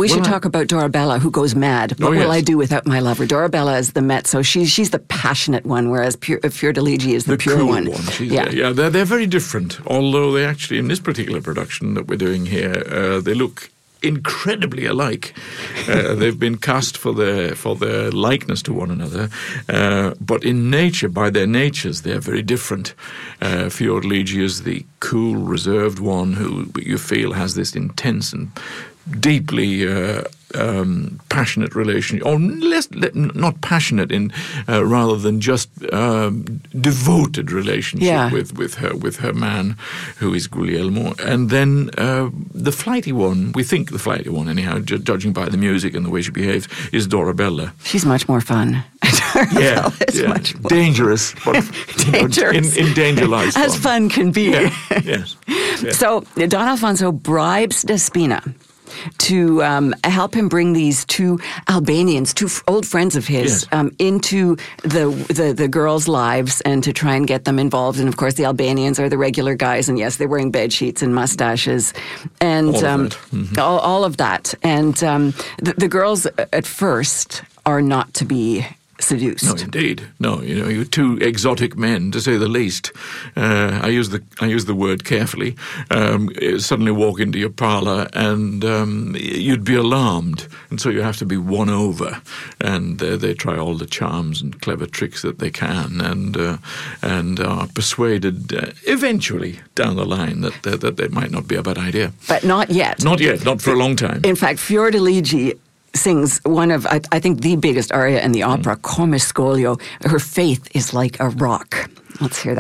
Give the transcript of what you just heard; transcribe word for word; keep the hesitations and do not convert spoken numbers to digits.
We well, should I, talk about Dorabella, who goes mad. What oh, will yes. I do without my lover? Dorabella is the mezzo. She's she's the passionate one, whereas Pure, Fiordiligi is the, the pure cool one. one. She's, yeah, uh, yeah, they're they're very different. Although they actually, in this particular production that we're doing here, uh, they look incredibly alike. Uh, they've been cast for their for their likeness to one another, uh, but in nature, by their natures, they're very different. Uh, Fiordiligi is the cool, reserved one who you feel has this intense and deeply uh, um, passionate relationship, or less, not passionate in uh, rather than just um, devoted relationship yeah. with, with her with her man, who is Guglielmo. And then uh, the flighty one, we think the flighty one anyhow, ju- judging by the music and the way she behaves, is Dorabella. She's much more fun. yeah, is yeah. much more dangerous, but dangerous. In, in danger lies as fun can be. Yeah. Yes. Yeah. So Don Alfonso bribes Despina to um, help him bring these two Albanians, two f- old friends of his, Yes. um, into the, the the girls' lives and to try and get them involved. And of course, the Albanians are the regular guys, and yes, they're wearing bed sheets and mustaches, and all of, um, that. Mm-hmm. all, all of that. And um, the, the girls at first are not to be seduced. No, indeed. No, you know, you're two exotic men, to say the least. Uh, I use the I use the word carefully. Um, suddenly walk into your parlour and um, you'd be alarmed, and so you have to be won over. And uh, they try all the charms and clever tricks that they can, and uh, and are persuaded uh, eventually down the line that, that that it might not be a bad idea. But not yet. Not yet. Not for a long time. In fact, Fiordiligi sings one of, I, I think, the biggest aria in the opera, mm. Come Scoglio. Her faith is like a rock. Let's hear that.